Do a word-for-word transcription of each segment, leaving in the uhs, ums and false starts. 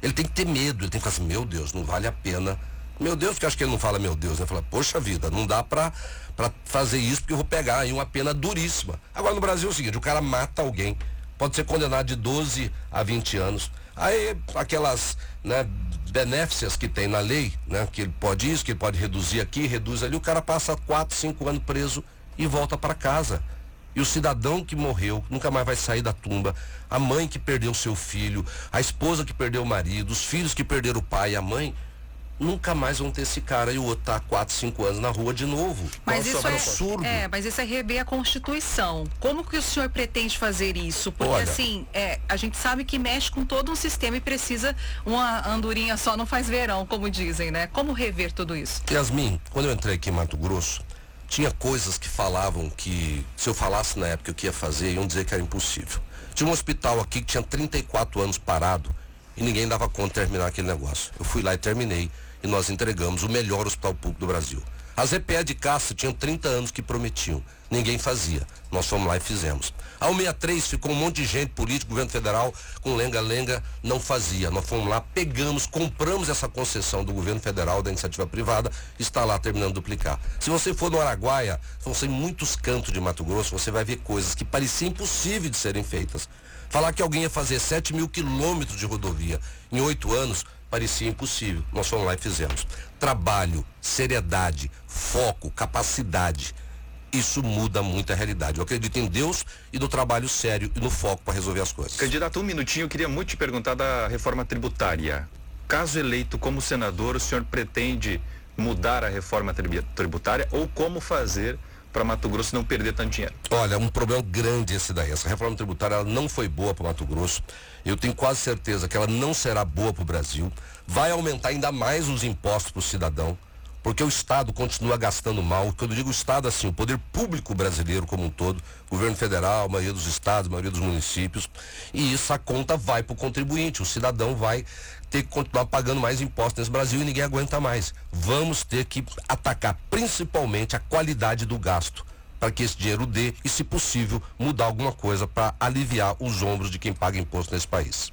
Ele tem que ter medo, ele tem que falar assim, meu Deus, não vale a pena. Meu Deus, porque acho que ele não fala meu Deus, né? Fala, poxa vida, não dá pra, pra fazer isso porque eu vou pegar aí uma pena duríssima. Agora no Brasil é o seguinte, o cara mata alguém, pode ser condenado de doze a vinte anos. Aí aquelas, né, benéficas que tem na lei, né? Que ele pode isso, que ele pode reduzir aqui, reduz ali, o cara passa quatro, cinco anos preso e volta para casa. E o cidadão que morreu nunca mais vai sair da tumba, a mãe que perdeu seu filho, a esposa que perdeu o marido, os filhos que perderam o pai e a mãe, nunca mais vão ter esse cara e o outro tá há quatro, cinco anos na rua de novo. Mas Nossa, isso é absurdo. É, mas isso é rever a Constituição. Como que o senhor pretende fazer isso? Porque Olha, assim, é, a gente sabe que mexe com todo um sistema e precisa, uma andorinha só não faz verão, como dizem, né? Como rever tudo isso? Yasmin, quando eu entrei aqui em Mato Grosso, tinha coisas que falavam que, se eu falasse na época o que ia fazer, iam dizer que era impossível. Tinha um hospital aqui que tinha trinta e quatro anos parado e ninguém dava conta de terminar aquele negócio. Eu fui lá e terminei e nós entregamos o melhor hospital público do Brasil. As E P E de Cássia tinham trinta anos que prometiam, ninguém fazia. Nós fomos lá e fizemos. A U sessenta e três ficou um monte de gente, político, governo federal, com lenga-lenga, não fazia. Nós fomos lá, pegamos, compramos essa concessão do governo federal, da iniciativa privada, está lá terminando de duplicar. Se você for no Araguaia, são em muitos cantos de Mato Grosso, você vai ver coisas que pareciam impossíveis de serem feitas. Falar que alguém ia fazer sete mil quilômetros de rodovia em oito anos, parecia impossível. Nós fomos lá e fizemos. Trabalho, seriedade, foco, capacidade. Isso muda muito a realidade. Eu acredito em Deus e no trabalho sério e no foco para resolver as coisas. Candidato, um minutinho, eu queria muito te perguntar da reforma tributária. Caso eleito como senador, o senhor pretende mudar a reforma tributária ou como fazer para Mato Grosso não perder tanto dinheiro? Olha, um problema grande esse daí. Essa reforma tributária ela não foi boa para Mato Grosso. Eu tenho quase certeza que ela não será boa para o Brasil. Vai aumentar ainda mais os impostos para o cidadão, porque o Estado continua gastando mal. Quando eu digo Estado, assim, o poder público brasileiro como um todo, governo federal, a maioria dos estados, a maioria dos municípios, e isso a conta vai para o contribuinte. O cidadão vai ter que continuar pagando mais impostos nesse Brasil e ninguém aguenta mais. Vamos ter que atacar principalmente a qualidade do gasto, para que esse dinheiro dê e, se possível, mudar alguma coisa para aliviar os ombros de quem paga imposto nesse país.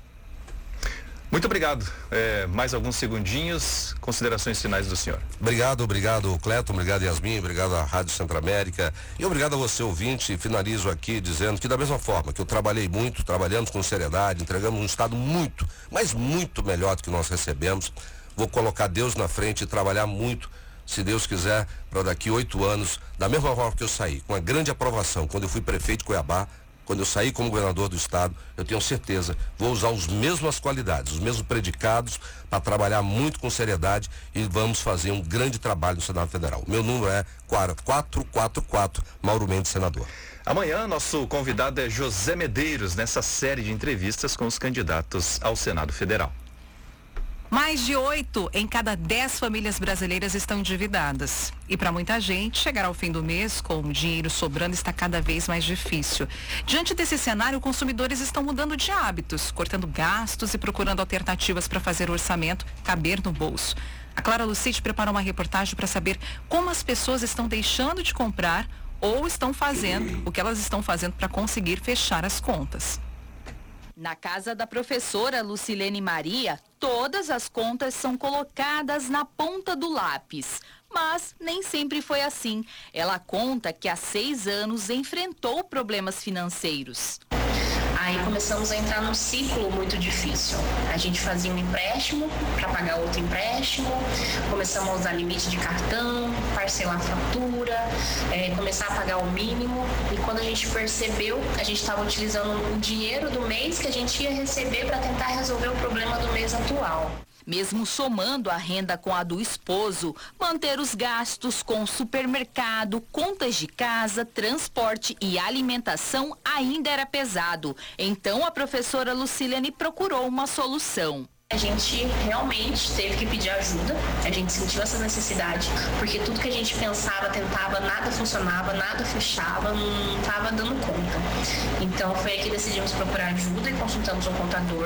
Muito obrigado. É, mais alguns segundinhos, considerações finais do senhor. Obrigado, obrigado, Cleton, obrigado, Yasmin, obrigado à Rádio Centro-América e obrigado a você, ouvinte. Finalizo aqui dizendo que, da mesma forma que eu trabalhei muito, trabalhamos com seriedade, entregamos um Estado muito, mas muito melhor do que nós recebemos. Vou colocar Deus na frente e trabalhar muito, se Deus quiser, para daqui oito anos, da mesma forma que eu saí, com a grande aprovação, quando eu fui prefeito de Cuiabá, quando eu saí como governador do estado, eu tenho certeza, vou usar as mesmas qualidades, os mesmos predicados para trabalhar muito com seriedade e vamos fazer um grande trabalho no Senado Federal. Meu número é quatro quatro quatro, Mauro Mendes, senador. Amanhã, nosso convidado é José Medeiros, nessa série de entrevistas com os candidatos ao Senado Federal. Mais de oito em cada dez famílias brasileiras estão endividadas. E para muita gente, chegar ao fim do mês com o dinheiro sobrando está cada vez mais difícil. Diante desse cenário, consumidores estão mudando de hábitos, cortando gastos e procurando alternativas para fazer o orçamento caber no bolso. A Clara Lucite preparou uma reportagem para saber como as pessoas estão deixando de comprar ou estão fazendo o que elas estão fazendo para conseguir fechar as contas. Na casa da professora Lucilene Maria, todas as contas são colocadas na ponta do lápis. Mas nem sempre foi assim. Ela conta que há seis anos enfrentou problemas financeiros. Aí começamos a entrar num ciclo muito difícil. A gente fazia um empréstimo para pagar outro empréstimo, começamos a usar limite de cartão, parcelar a fatura, é, começar a pagar o mínimo. E quando a gente percebeu, a gente estava utilizando o dinheiro do mês que a gente ia receber para tentar resolver o problema do mês atual. Mesmo somando a renda com a do esposo, manter os gastos com supermercado, contas de casa, transporte e alimentação ainda era pesado. Então a professora Lucilene procurou uma solução. A gente realmente teve que pedir ajuda, a gente sentiu essa necessidade, porque tudo que a gente pensava, tentava, nada funcionava, nada fechava, não estava dando conta. Então foi aí que decidimos procurar ajuda e consultamos um contador.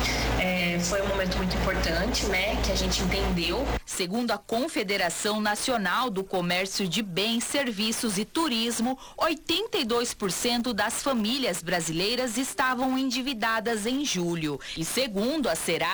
É, foi um momento muito importante, né, que a gente entendeu. Segundo a Confederação Nacional do Comércio de Bens, Serviços e Turismo, oitenta e dois por cento das famílias brasileiras estavam endividadas em julho. E segundo a Serasa,